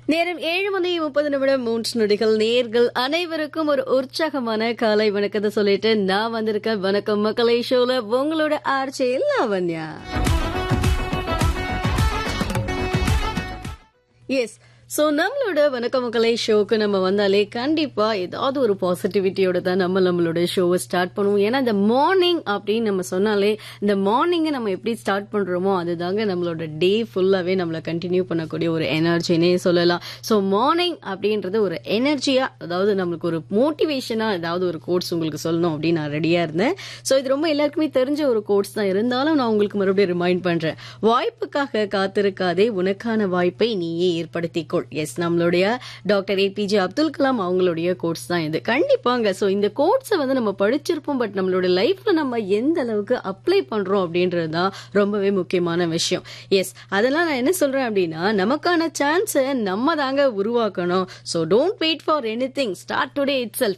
நேரம் 7:30 3 நேர்கள் அனைவருக்கும் ஒரு உற்சாகமான காலை வணக்கத்தை சொல்லிட்டு நான் வந்திருக்கேன். வணக்கம் மக்களே ஷோல உங்களோட ஆர்ஜே லாவண்யா. எஸ், ஸோ நம்மளோட வணக்கம் மக்களே ஷோக்கு நம்ம வந்தாலே கண்டிப்பா ஏதாவது ஒரு பாசிட்டிவிட்டியோட தான் நம்மளோட ஷோவை ஸ்டார்ட் பண்ணுவோம். ஏன்னா இந்த மார்னிங் அப்படின்னு நம்ம சொன்னாலே இந்த மார்னிங்கை நம்ம எப்படி ஸ்டார்ட் பண்றோமோ அதுதாங்க நம்மளோட டே ஃபுல்லாவே நம்மளை கண்டினியூ பண்ணக்கூடிய ஒரு எனர்ஜினே சொல்லலாம். ஸோ மார்னிங் அப்படின்றது ஒரு எனர்ஜியா, அதாவது நம்மளுக்கு ஒரு மோட்டிவேஷனா ஏதாவது ஒரு கோட்ஸ் உங்களுக்கு சொல்லணும் அப்படின்னு நான் ரெடியா இருந்தேன். ஸோ இது ரொம்ப எல்லாருக்குமே தெரிஞ்ச ஒரு கோட்ஸ் தான், இருந்தாலும் நான் உங்களுக்கு மறுபடியும் ரிமைண்ட் பண்றேன். வாய்ப்புக்காக காத்திருக்காதே, உனக்கான வாய்ப்பை நீயே ஏற்படுத்திக்கொள். எஸ், நம்மளுடைய டாக்டர் APJ அப்துல் கலாம் அவங்களுடைய கோட்ஸ் தான் இது. கண்டிப்பாங்க. ஸோ இந்த கோட்ஸை வந்து நம்ம படிச்சிருப்போம், பட் நம்மளோட லைஃப்ல நம்ம எந்த அளவுக்கு அப்ளை பண்றோம் அப்படின்றது தான் ரொம்பவே முக்கியமான விஷயம். எஸ், அதெல்லாம் நான் என்ன சொல்றேன் அப்படின்னா, நமக்கான சான்ஸை நம்ம தாங்க உருவாக்கணும். So don't wait for anything, start today itself.